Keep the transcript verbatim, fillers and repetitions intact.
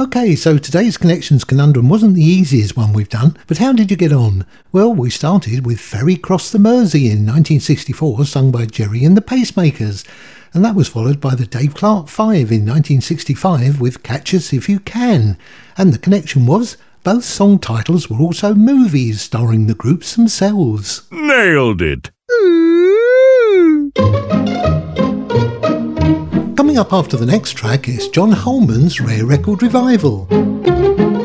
OK, so today's Connections Conundrum wasn't the easiest one we've done, but how did you get on? Well, we started with Ferry Cross the Mersey in nineteen sixty-four, sung by Jerry and the Pacemakers, and that was followed by the Dave Clark Five in nineteen sixty-five with Catch Us If You Can, and the connection was both song titles were also movies starring the groups themselves. Nailed it! Coming up after the next track is John Holman's Rare Record Revival.